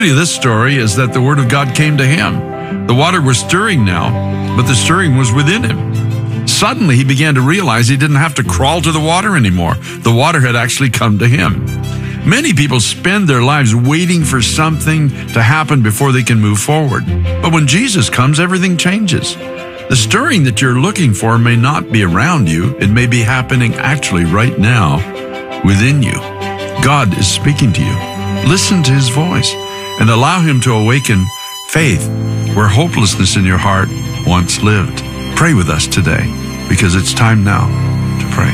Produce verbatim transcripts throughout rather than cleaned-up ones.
of this story is that the word of God came to him. The water was stirring now, but the stirring was within him. Suddenly, he began to realize he didn't have to crawl to the water anymore. The water had actually come to him. Many people spend their lives waiting for something to happen before they can move forward. But when Jesus comes, everything changes. The stirring that you're looking for may not be around you. It may be happening actually right now within you. God is speaking to you. Listen to his voice and allow him to awaken faith where hopelessness in your heart once lived. Pray with us today, because it's time now to pray.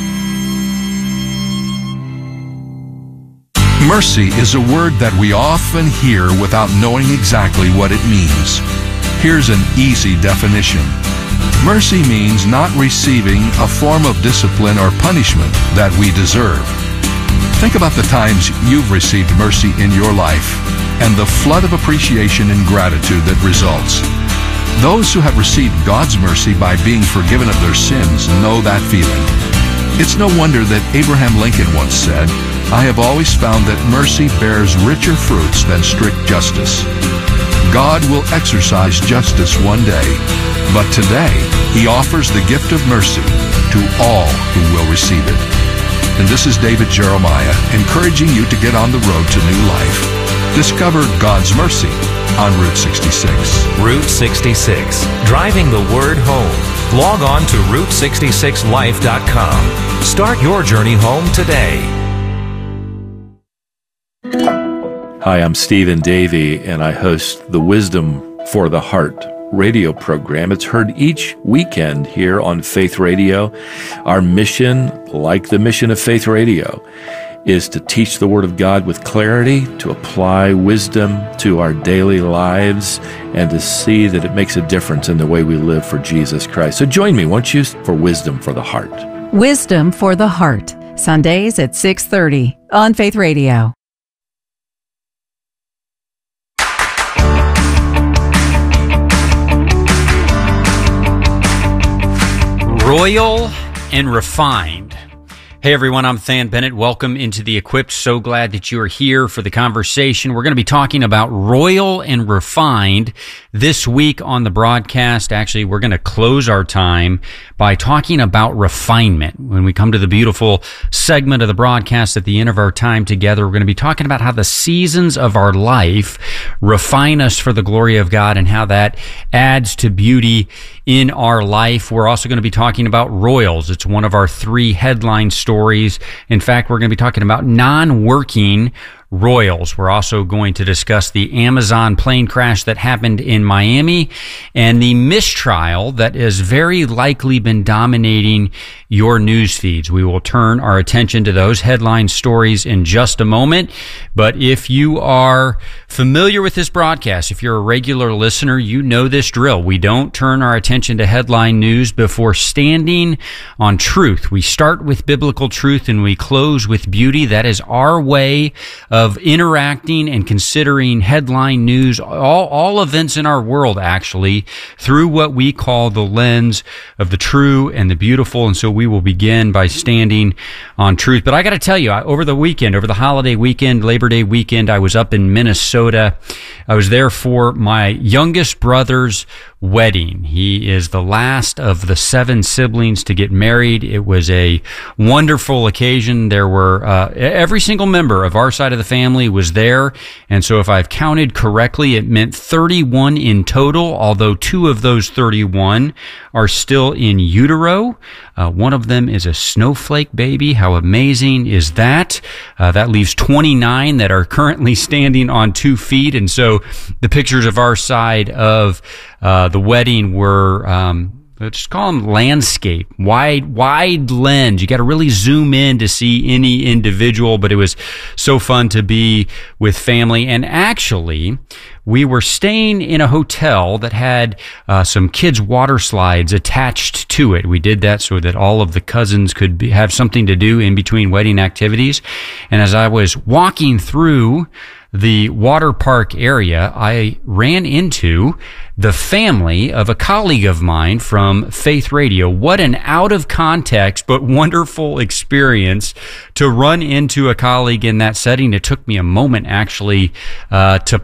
Mercy is a word that we often hear without knowing exactly what it means. Here's an easy definition. Mercy means not receiving a form of discipline or punishment that we deserve. Think about the times you've received mercy in your life and the flood of appreciation and gratitude that results. Those who have received God's mercy by being forgiven of their sins know that feeling. It's no wonder that Abraham Lincoln once said, "I have always found that mercy bears richer fruits than strict justice." God will exercise justice one day, but today he offers the gift of mercy to all who will receive it. And this is David Jeremiah encouraging you to get on the road to new life. Discover God's mercy on Route sixty-six. Route sixty-six, driving the word home. Log on to route sixty-six life dot com. Start your journey home today. Hi, I'm Stephen Davey, and I host the Wisdom for the Heart radio program. It's heard each weekend here on Faith Radio. Our mission, like the mission of Faith Radio, is to teach the Word of God with clarity, to apply wisdom to our daily lives, and to see that it makes a difference in the way we live for Jesus Christ. So join me, won't you, for Wisdom for the Heart. Wisdom for the Heart, Sundays at six thirty on Faith Radio. Royal and refined. Hey everyone, I'm Than Bennett. Welcome into The Equipped. So glad that you are here for the conversation. We're going to be talking about royal and refined this week on the broadcast. Actually, we're going to close our time by talking about refinement. When we come to the beautiful segment of the broadcast at the end of our time together, we're going to be talking about how the seasons of our life refine us for the glory of God and how that adds to beauty in our life. We're also going to be talking about royals. It's one of our three headline stories. In fact, we're going to be talking about non-working royals. We're also going to discuss the Amazon plane crash that happened in Miami and the mistrial that has very likely been dominating your news feeds. We will turn our attention to those headline stories in just a moment. But if you are familiar with this broadcast, if you're a regular listener, you know this drill. We don't turn our attention to headline news before standing on truth. We start with biblical truth and we close with beauty. That is our way of interacting and considering headline news, all, all events in our world actually, through what we call the lens of the true and the beautiful. And so we will begin by standing on truth. But I got to tell you, over the weekend, over the holiday weekend, Labor Day weekend, I was up in Minnesota. I was there for my youngest brother's wedding. He is the last of the seven siblings to get married. It was a wonderful occasion. There were, uh, every single member of our side of the family was there. And so if I've counted correctly, it meant thirty-one in total, although two of those thirty-one are still in utero. Uh, one of them is a snowflake baby. How amazing is that? Uh, that leaves twenty-nine that are currently standing on two feet. And so the pictures of our side of uh, the wedding were, um, let's call them landscape, wide, wide lens. You got to really zoom in to see any individual, but it was so fun to be with family. And actually, we were staying in a hotel that had uh, some kids' water slides attached to it. We did that so that all of the cousins could be, have something to do in between wedding activities. And as I was walking through the water park area, I ran into the family of a colleague of mine from Faith Radio. What an out of context but wonderful experience to run into a colleague in that setting. It took me a moment actually uh, to